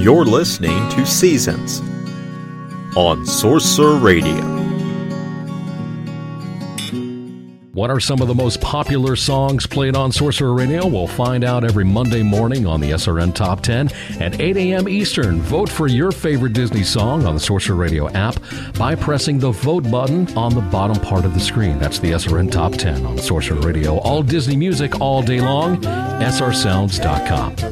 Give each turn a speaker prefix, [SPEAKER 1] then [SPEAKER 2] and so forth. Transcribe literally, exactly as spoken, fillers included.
[SPEAKER 1] You're listening to Seasons on Sorcerer Radio.
[SPEAKER 2] What are some of the most popular songs played on Sorcerer Radio? We'll find out every Monday morning on the S R N Top ten at eight a.m. Eastern. Vote for your favorite Disney song on the Sorcerer Radio app by pressing the vote button on the bottom part of the screen. That's the S R N Top ten on Sorcerer Radio. All Disney music all day long. S R sounds dot com.